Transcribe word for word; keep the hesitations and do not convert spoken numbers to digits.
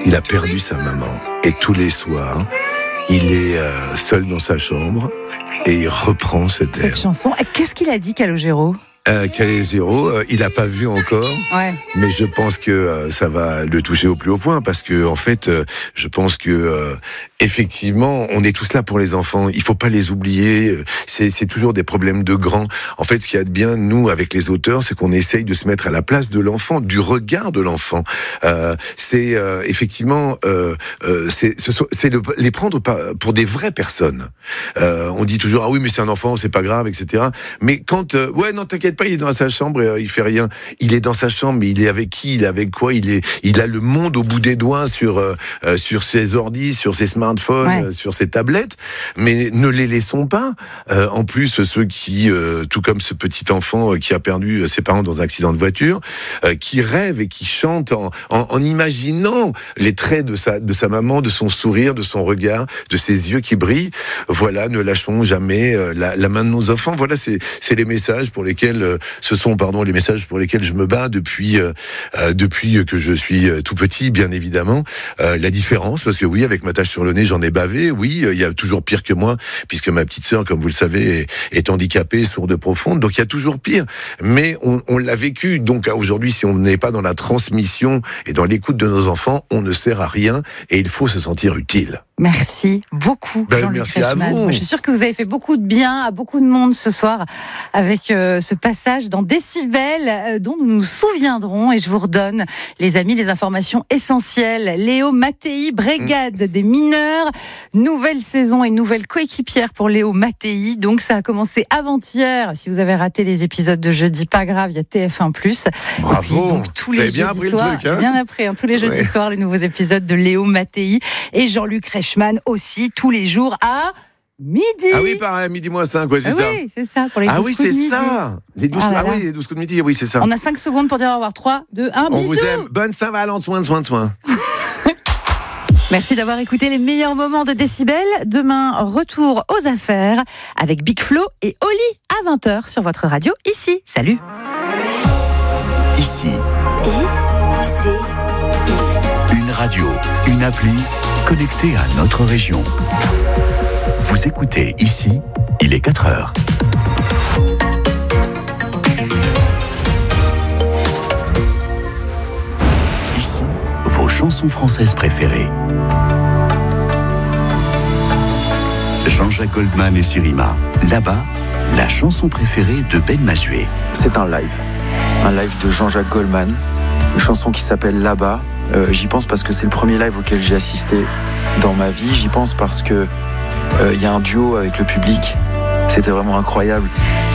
il a perdu sa maman. Et tous les soirs, il est euh, seul dans sa chambre et il reprend cet air. Cette chanson, qu'est-ce qu'il a dit, Calogero ? Euh, Calogero, euh, il n'a pas vu encore, ouais. mais je pense que euh, ça va le toucher au plus haut point, parce que en fait, euh, je pense que euh, effectivement, on est tous là pour les enfants. Il faut pas les oublier. C'est, c'est toujours des problèmes de grands. En fait, ce qu'il y a de bien, nous, avec les auteurs, c'est qu'on essaye de se mettre à la place de l'enfant, du regard de l'enfant. Euh, c'est euh, effectivement, euh, euh, c'est, ce sont, c'est de les prendre pour des vraies personnes. Euh, on dit toujours ah oui, mais c'est un enfant, c'est pas grave, et cetera. Mais quand euh, ouais, non, t'inquiète pas, il est dans sa chambre, et, euh, il fait rien. Il est dans sa chambre, mais il est avec qui? Il est avec quoi? Il est, il a le monde au bout des doigts sur euh, sur ses ordis, sur ses smartphones. Ouais. Euh, sur ces tablettes, mais ne les laissons pas. Euh, en plus, ceux qui, euh, tout comme ce petit enfant euh, qui a perdu ses parents dans un accident de voiture, euh, qui rêve et qui chante en, en, en imaginant les traits de sa, de sa maman, de son sourire, de son regard, de ses yeux qui brillent. Voilà, ne lâchons jamais euh, la, la main de nos enfants. Voilà, c'est, c'est les messages pour lesquels, euh, ce sont, pardon, les messages pour lesquels je me bats depuis, euh, euh, depuis que je suis tout petit, bien évidemment. Euh, la différence, parce que oui, avec ma tache sur le nez, j'en ai bavé, oui, il y a toujours pire que moi, puisque ma petite sœur, comme vous le savez, est, est handicapée, sourde profonde, donc il y a toujours pire. Mais on, on l'a vécu, donc aujourd'hui, si on n'est pas dans la transmission et dans l'écoute de nos enfants, on ne sert à rien, et il faut se sentir utile. Merci beaucoup, ben, Jean-Luc merci Reichmann. à vous. Je suis sûre que vous avez fait beaucoup de bien à beaucoup de monde ce soir avec euh, ce passage dans Décibel euh, dont nous nous souviendrons, et je vous redonne, les amis, les informations essentielles. Léo Mattei, brigade mmh. des mineurs, nouvelle saison et nouvelle coéquipière pour Léo Mattei. Donc ça a commencé avant-hier. Si vous avez raté les épisodes de jeudi, pas grave, il y a T F un plus. Bravo. Et puis, donc, tous vous les avez bien appris soirs, le truc, hein. Bien appris, hein, tous les jeudis ouais. soirs, les nouveaux épisodes de Léo Mattei et Jean-Luc Reichmann aussi, tous les jours à midi. Ah oui, pareil, midi moins cinq, ouais, c'est ah ça. Oui, c'est ça, pour les ah douze oui, coups c'est de midi. ça. Les douze, ah, ah oui, les douze coups de midi, oui, c'est ça. On a cinq secondes pour dire au revoir. trois, deux, un, On bisous. vous aime. Bonne Saint-Valentin, soin, soin, soin. Merci d'avoir écouté les meilleurs moments de Décibel. Demain, retour aux affaires avec Big Flo et Oli à vingt heures sur votre radio, ici. Salut. Ici. Et c'est une radio, une appli connectée à notre région. Vous écoutez Ici, il est quatre heures. Ici, vos chansons françaises préférées. Jean-Jacques Goldman et Sirima. Là-bas, la chanson préférée de Ben Mazué. C'est un live. Un live de Jean-Jacques Goldman. Une chanson qui s'appelle Là-bas. Euh, j'y pense parce que c'est le premier live auquel j'ai assisté dans ma vie. J'y pense parce que il euh, y a un duo avec le public. C'était vraiment incroyable.